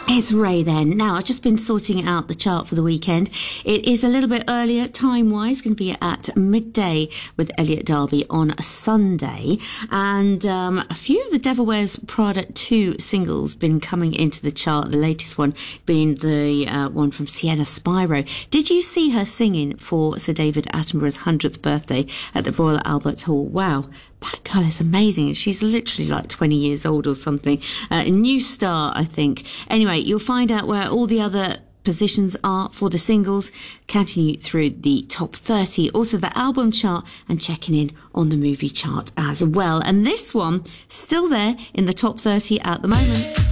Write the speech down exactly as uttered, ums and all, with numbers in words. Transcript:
It's Ray then. Now, I've just been sorting out the chart for the weekend. It is a little bit earlier time-wise, going to be at midday with Elliot Derby on a Sunday. And um, a few of the Devil Wears Prada two singles been coming into the chart, the latest one being the uh, one from Sienna Spiro. Did you see her singing for Sir David Attenborough's hundredth birthday at the Royal Albert Hall? Wow. That girl is amazing. She's literally like twenty years old or something. Uh, a new star, I think. Anyway, you'll find out where all the other positions are for the singles, counting you through the top thirty, also the album chart, and checking in on the movie chart as well. And this one, still there in the top thirty at the moment.